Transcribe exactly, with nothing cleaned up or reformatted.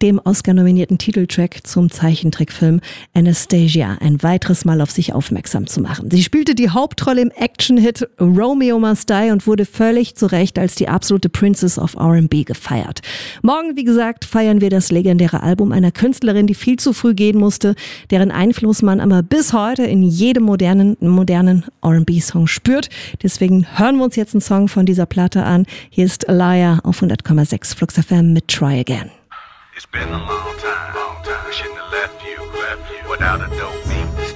dem Oscar-nominierten Titeltrack zum Zeichentrickfilm Anastasia ein weiteres Mal auf sich aufmerksam zu machen. Sie spielte die Hauptrolle im Action-Hit Romeo Must Die und wurde völlig zu Recht als die absolute Princess of R and B gefeiert. Morgen, wie gesagt, feiern wir das legendäre Album einer Künstlerin, die viel zu früh gehen musste, deren Einfluss man aber bis heute in jedem modernen, modernen R and B-Song spürt. Deswegen hören wir uns jetzt einen Song von dieser Platte an. Hier ist Alaya auf hundert Komma sechs Flux F M mit Try Again. It's been a long time, long time. I shouldn't have left you, left you without a dope.